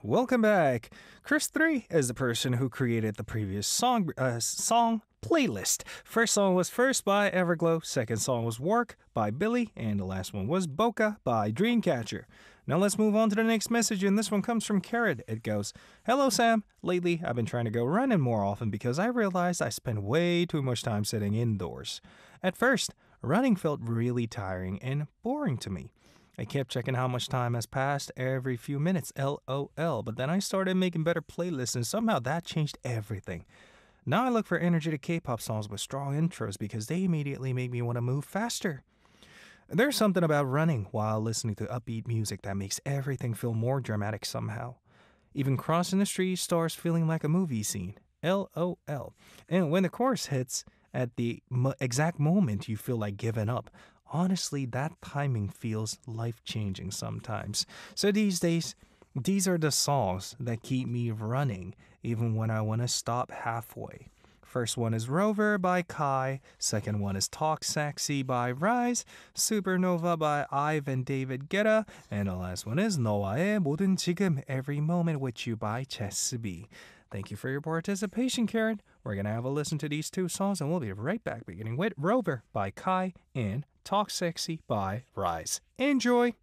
Welcome back. Chris 3 is the person who created the previous song playlist. First song was First by Everglow, second song was Work by Billy, and the last one was Boca by Dreamcatcher. Now let's move on to the next message, and this one comes from Karen. It goes, "Hello Sam, lately I've been trying to go running more often because I realized I spend way too much time sitting indoors. At first, running felt really tiring and boring to me. I kept checking how much time has passed every few minutes, LOL, but then I started making better playlists and somehow that changed everything. Now I look for energetic K-pop songs with strong intros because they immediately make me want to move faster. There's something about running while listening to upbeat music that makes everything feel more dramatic somehow. Even crossing the street starts feeling like a movie scene, LOL. And when the chorus hits at the exact moment you feel like giving up, honestly, that timing feels life-changing sometimes. So these days, these are the songs that keep me running, even when I want to stop halfway. First one is Rover by Kai, second one is Talk Sexy by Rise, Supernova by Ivan David Guetta, and the last one is 너와의 모든 지금, Every Moment with You by Chess B. Thank you for your participation, Karen. We're going to have a listen to these two songs and we'll be right back, beginning with Rover by Kai and Talk Sexy by Rise. Enjoy!